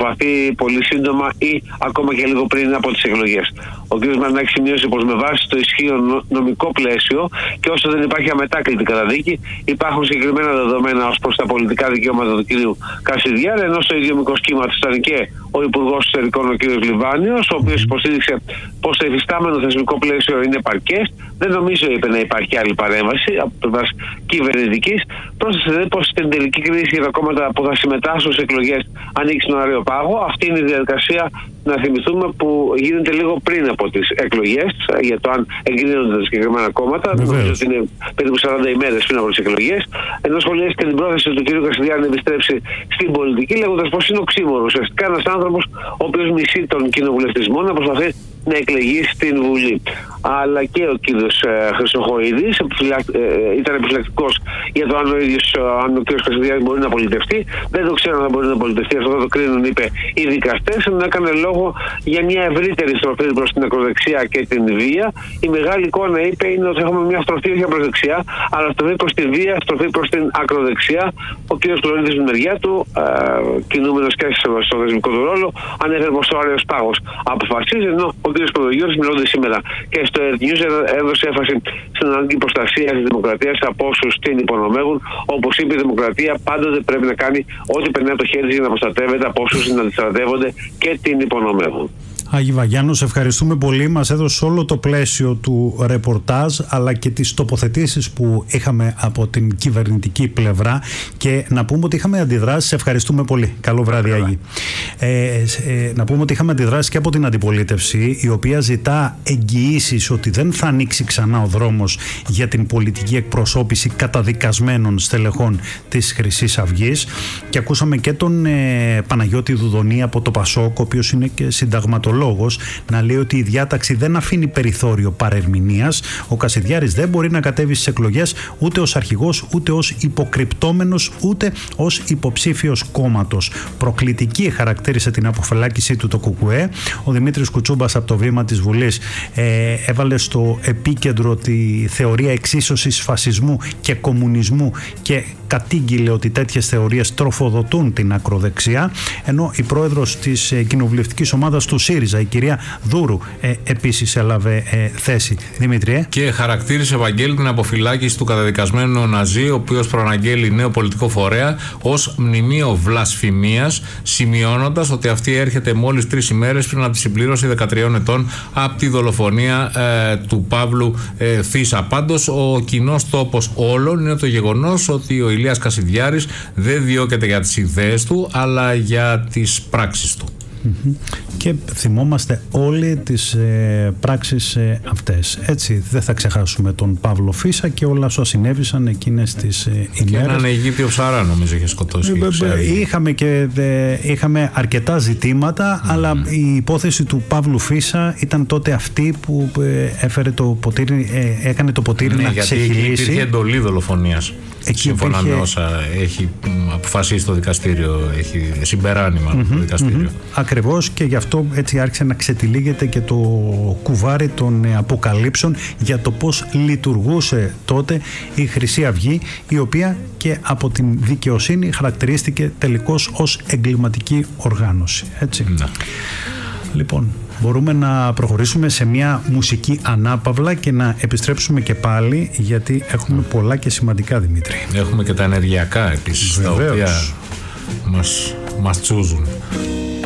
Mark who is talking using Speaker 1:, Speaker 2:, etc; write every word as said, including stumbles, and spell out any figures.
Speaker 1: αναβαθεί πολύ σύντομα ή ακόμα και λίγο πριν από τις εκλογές. Ο κ. Μαρινάκης σημείωσε πως με βάση το ισχύον νομικό πλαίσιο και όσο δεν υπάρχει αμετάκλητη καταδίκη, υπάρχουν συγκεκριμένα δεδομένα ως προς τα πολιτικά δικαιώματα του κ. Κασιδιάρη, ενώ στο ίδιο μικρό κύμα ήταν και ο Υπουργός Εσωτερικών, ο κ. Λιβάνιος, ο οποίος υποστήριξε πως το εφιστάμενο θεσμικό πλαίσιο είναι επαρκές. Δεν νομίζω, είπε, να υπάρχει άλλη παρέμβαση από πλευράς κυβερνητικής. Πρόσθεσε πως στην τελική κρίση για τα κόμματα που θα συμμετάσχουν σε εκλογές ανοίξει τον αεροπάγο. Αυτή είναι η διαδικασία, να θυμηθούμε, που γίνεται λίγο πριν από τις εκλογές, για το αν εγκρίνονται τα συγκεκριμένα κόμματα. Νομίζω ότι είναι περίπου σαράντα ημέρες πριν από τις εκλογές. Ενώ σχολιάστηκε την πρόθεση του κ. Κασιδιάρη να επιστρέψει στην πολιτική, λέγοντας πως είναι οξύμορο. Ουσιαστικά ένας άνθρωπος ο οποίος μισεί τον κοινοβουλευτισμό να προσπαθεί να εκλεγεί στην Βουλή. Αλλά και ο κύριος ε, Χρυσοχοΐδης επιφυλακ, ε, ήταν επιφυλακτικός για το αν ο ίδιος, αν ο κύριος Κασιδιάρης μπορεί να πολιτευτεί. Δεν το ξέρω αν θα μπορεί να πολιτευτεί, αυτό θα το κρίνουν, είπε, οι δικαστές. Ενώ έκανε λόγο για μια ευρύτερη στροφή προς την ακροδεξιά και την βία. Η μεγάλη εικόνα, είπε, είναι ότι έχουμε μια στροφή όχι προς δεξιά, αλλά στροφή προς τη βία, στροφή προς την ακροδεξιά. Ο κύριος Κλωρίδης με μεριά του, ε, κινούμενος και στο θεσμικό του ρόλο, ανέφερε πως ο Άρεος Πάγος αποφασίζει, ενώ ο κ. Κοδογιώτης, μιλώντας σήμερα και στο Earth News, έδωσε έμφαση στην ανάγκη προστασία της δημοκρατίας από όσους την υπονομεύουν. Όπως είπε, η δημοκρατία πάντοτε πρέπει να κάνει ό,τι περνάει από το χέρι της για να προστατεύεται από όσους την αντιστρατεύονται και την υπονομεύουν.
Speaker 2: Άγη Βαγιάννου, σε ευχαριστούμε πολύ. Μας έδωσε όλο το πλαίσιο του ρεπορτάζ, αλλά και τις τοποθετήσεις που είχαμε από την κυβερνητική πλευρά, και να πούμε ότι είχαμε αντιδράσεις. Σε ευχαριστούμε πολύ. Καλό βράδυ, Άγη. Ε, ε, να πούμε ότι είχαμε αντιδράσεις και από την αντιπολίτευση, η οποία ζητά εγγυήσεις ότι δεν θα ανοίξει ξανά ο δρόμος για την πολιτική εκπροσώπηση καταδικασμένων στελεχών της Χρυσής Αυγής. Και ακούσαμε και τον ε, Παναγιώτη Δουδονή από το Πασόκ, ο οποίος είναι και συνταγματολόγος, να λέει ότι η διάταξη δεν αφήνει περιθώριο παρερμηνίας. Ο Κασιδιάρης δεν μπορεί να κατέβει στις εκλογές ούτε ως αρχηγός, ούτε ως υποκρυπτόμενος, ούτε ως υποψήφιος κόμματος. Προκλητική χαρακτήρισε την αποφυλάκησή του το ΚΚΕ. Ο Δημήτρης Κουτσούμπας από το βήμα της Βουλής ε, έβαλε στο επίκεντρο τη θεωρία εξίσωσης φασισμού και κομμουνισμού και κατήγγειλε ότι τέτοιες θεωρίες τροφοδοτούν την ακροδεξιά, ενώ η πρόεδρος της ε, κοινοβουλευτικής ομάδας του ΣΥΡΙΖΑ, η κυρία Δούρου, ε, επίσης έλαβε ε, θέση. Δημήτρη.
Speaker 3: Και χαρακτήρισε, Ευαγγέλη, την αποφυλάκηση του καταδικασμένου Ναζί, ο οποίος προαναγγέλει νέο πολιτικό φορέα, ως μνημείο βλασφημίας, σημειώνοντας ότι αυτή έρχεται μόλις τρεις ημέρες πριν από τη συμπλήρωση δεκατριών ετών από τη δολοφονία ε, του Παύλου ε, Φίσα. Πάντως, ο κοινός τόπος όλων είναι το γεγονός ότι ο Ηλίας Κασιδιάρης δεν διώκεται για τις ιδέες του, αλλά για τις πράξεις του.
Speaker 2: Mm-hmm. Και θυμόμαστε όλοι τις ε, πράξεις ε, αυτές. Έτσι, δεν θα ξεχάσουμε τον Παύλο Φίσα και όλα όσα συνέβησαν εκείνες τις ε, ημέρες.
Speaker 3: Και έναν Αιγύπτιο ψαρά, νομίζω, είχε σκοτώσει.
Speaker 2: Ε, είχαμε, και, ε, είχαμε αρκετά ζητήματα, mm. αλλά η υπόθεση του Παύλου Φίσα ήταν τότε αυτή που ε, έφερε το ποτήρι, ε, έκανε το ποτήρι mm, να ξεχυλήσει.
Speaker 3: Υπήρχε εντολή δολοφονίας. Εκεί σύμφωνα υπήρχε... με όσα έχει αποφασίσει το δικαστήριο, έχει συμπεράνει μάλλον mm-hmm, το δικαστήριο.
Speaker 2: Mm-hmm. Ακριβώς, και γι' αυτό έτσι άρχισε να ξετυλίγεται και το κουβάρι των αποκαλύψεων για το πώς λειτουργούσε τότε η Χρυσή Αυγή, η οποία και από την δικαιοσύνη χαρακτηρίστηκε τελικώς ως εγκληματική οργάνωση. Έτσι. Mm-hmm. Λοιπόν, μπορούμε να προχωρήσουμε σε μια μουσική ανάπαυλα και να επιστρέψουμε και πάλι, γιατί έχουμε πολλά και σημαντικά, Δημήτρη.
Speaker 3: Έχουμε και τα ενεργειακά επίσης, τα οποία μας, μας τσούζουν.